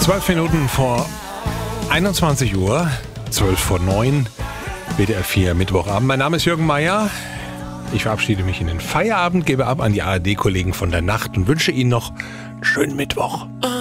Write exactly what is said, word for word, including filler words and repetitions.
Zwölf Minuten vor einundzwanzig Uhr, zwölf vor neun, W D R vier Mittwochabend. Mein Name ist Jürgen Meier. Ich verabschiede mich in den Feierabend, gebe ab an die A R D-Kollegen von der Nacht und wünsche Ihnen noch einen schönen Mittwoch.